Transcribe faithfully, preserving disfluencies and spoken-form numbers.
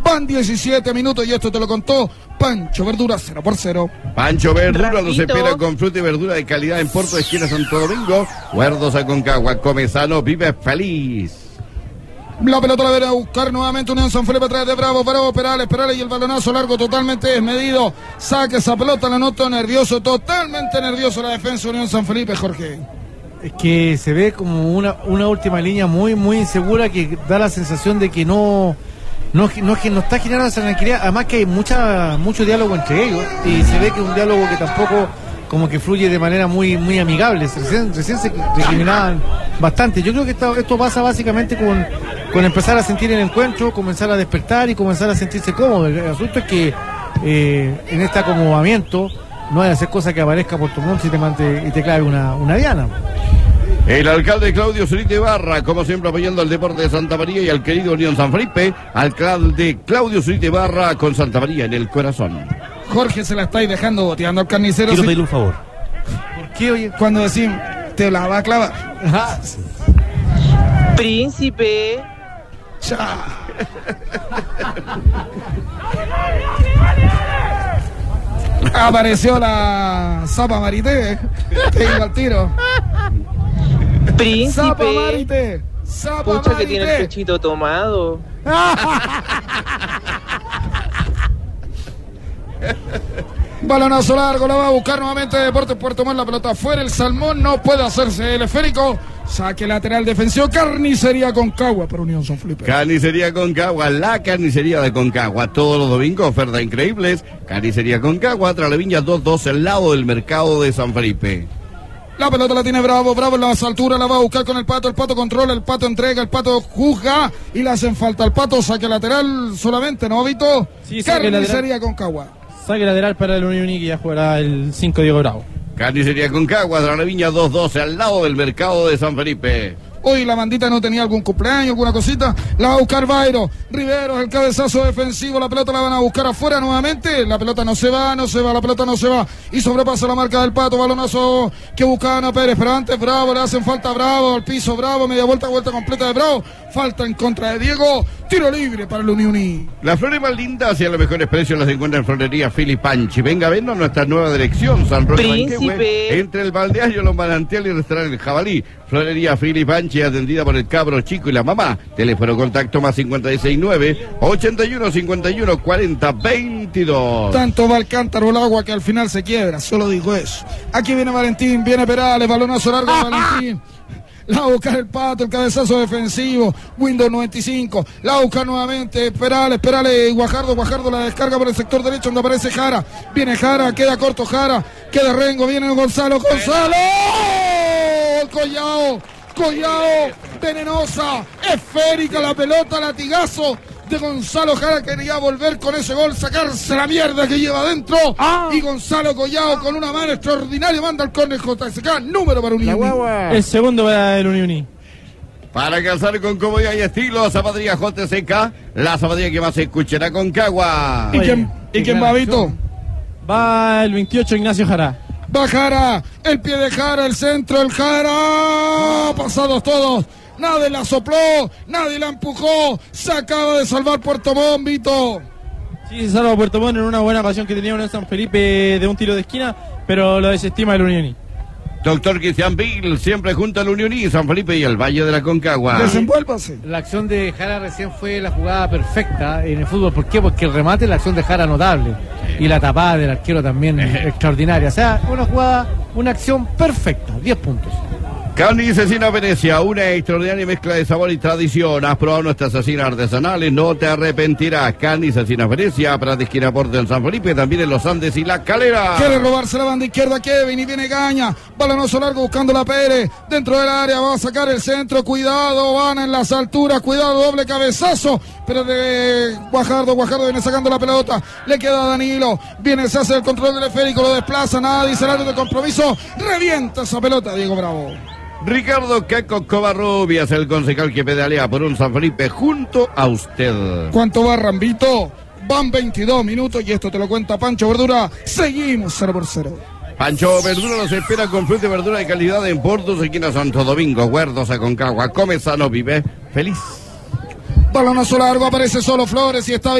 Van diecisiete minutos y esto te lo contó Pancho Verdura, cero por cero. Pancho Verdura Rapidito. los espera con fruta y verdura de calidad en Puerto de Esquina Santo Domingo. Huerdos Aconcagua, come sano, vive feliz. La pelota la viene a buscar nuevamente Unión San Felipe atrás de Bravo, Bravo, Perales, Perales y el balonazo largo totalmente desmedido. Saca esa pelota, la nota nervioso, totalmente nervioso la defensa de Unión San Felipe, Jorge. Es que se ve como una, una última línea muy, muy insegura que da la sensación de que no, no, no, que no está generando esa tranquilidad. Además que hay mucha, mucho diálogo entre ellos y se ve que es un diálogo que tampoco como que fluye de manera muy, muy amigable. Recién, recién se recriminaban bastante. Yo creo que esto, esto pasa básicamente con, con empezar a sentir el encuentro, comenzar a despertar y comenzar a sentirse cómodo. El asunto es que eh, en este acomodamiento no hay que hacer cosas que aparezca por tu monte y te, mante, y te clave una, una diana. El alcalde Claudio Zurita Ibarra, como siempre apoyando al deporte de Santa María y al querido Unión San Felipe. Alcalde Claudio Zurita Ibarra con Santa María en el corazón. Jorge, se la estáis dejando boteando al carnicero. Quiero si... pedirle un favor. ¿Por qué, oye? Cuando decimos, te la va a clavar. Ajá. Príncipe. Ya. Apareció la Zapa Marité. Te iba al tiro. Zapa Príncipe. Marité. Zapa Pucha que tiene el Marité. pechito tomado. Balonazo largo, la va a buscar nuevamente Deportes Puerto Montt, la pelota afuera, el Salmón no puede hacerse el esférico, saque lateral defensivo, Carnicería Concagua para Unión San Felipe. Carnicería Concagua, la carnicería de Concagua, todos los domingos, ofertas increíbles. Carnicería Concagua, Traleviña dos dos, al lado del mercado de San Felipe. La pelota la tiene Bravo, Bravo en las alturas, la va a buscar con el Pato, el Pato controla, el Pato entrega, el Pato juzga y le hacen falta al Pato, saque lateral solamente, ¿no, Vito? Sí, saque Carnicería lateral. Concagua. Saque lateral para el Unión que ya jugará el cinco Diego Bravo. Carnicería Concagua, Traleviña dos dos, al lado del mercado de San Felipe. Hoy la bandita no tenía algún cumpleaños, alguna cosita. La va a buscar Bairo. Riveros, el cabezazo defensivo. La pelota la van a buscar afuera nuevamente. La pelota no se va, no se va, la pelota no se va. Y sobrepasa la marca del Pato. Balonazo que buscaban a Pérez. Pero antes Bravo, le hacen falta a Bravo. Al piso Bravo, media vuelta, vuelta completa de Bravo. Falta en contra de Diego. Tiro libre para el Unión. Las flores más lindas y a los mejores precios las encuentra en Florería Filipanchi. Venga a vernos nuestra nueva dirección, San Roque Príncipe. Manquehue, entre el balneario, los manantiales y el restaurante El Jabalí. Florería Filipanchi, atendida por el cabro chico y la mamá. Teléfono contacto más cincuenta y seis nueve, ochenta y uno, cincuenta y uno, cuarenta, veintidós. Tanto va el cántaro el agua que al final se quiebra. Solo digo eso. Aquí viene Valentín, viene Perales, balonazo largo de Valentín. La va a buscar el Pato, el cabezazo defensivo, Windows noventa y cinco, la va a buscar nuevamente Perales, Perales, Guajardo, Guajardo la descarga por el sector derecho donde aparece Jara, viene Jara, queda corto Jara, queda Rengo, viene Gonzalo, Gonzalo, Collao, Collao, venenosa, esférica la pelota, latigazo de Gonzalo Jara, quería volver con ese gol, sacarse la mierda que lleva adentro, ah. y Gonzalo Collao con una mano extraordinaria manda al córner J S K, número para Unión. El segundo para el Unión. Para calzar con comodidad y estilo, zapatería J C K, la zapatería que más se escuchará con Cagua. ¿Y quién, ¿y quién va, Vito? Va el veintiocho Ignacio Jara. Va Jara, el pie de Jara, el centro, el Jara, pasados todos. Nadie la sopló, nadie la empujó, se acaba de salvar Puerto Montt, Vito. Sí, se salva Puerto Montt en una buena ocasión que tenía en San Felipe de un tiro de esquina, pero lo desestima el Unión. Doctor Cristian Bill, siempre junto al Unión y San Felipe y el Valle de la Concagua. Desenvuélvase. La acción de Jara recién fue la jugada perfecta en el fútbol. ¿Por qué? Porque el remate, la acción de Jara notable. Y la tapada del arquero también extraordinaria. O sea, una jugada, una acción perfecta. diez puntos. Carne y Cecina Venecia, una extraordinaria mezcla de sabor y tradición. Has probado nuestras cecinas artesanales, no te arrepentirás. Carne y Cecina Venecia, para de esquina Porte en San Felipe, también en Los Andes y La Calera. Quiere robarse la banda izquierda Kevin y viene Gaña. Balonazo largo buscando la Pérez. Dentro del área va a sacar el centro. Cuidado, van en las alturas. Cuidado, doble cabezazo. Pero de Guajardo, Guajardo viene sacando la pelota. Le queda a Danilo. Viene, se hace el control del esférico, lo desplaza. Nada, dice el árbitro de compromiso. Revienta esa pelota, Diego Bravo. Ricardo Caco Covarrubias, el concejal que pedalea por un San Felipe junto a usted. ¿Cuánto va, Rambito? Van veintidós minutos y esto te lo cuenta Pancho Verdura. Seguimos cero por cero. Pancho Verdura los espera con fruta y verdura de calidad en Portos, esquina Santo Domingo, Huerdos, Aconcagua. Come sano, vive feliz. Balonazo largo, aparece solo Flores y está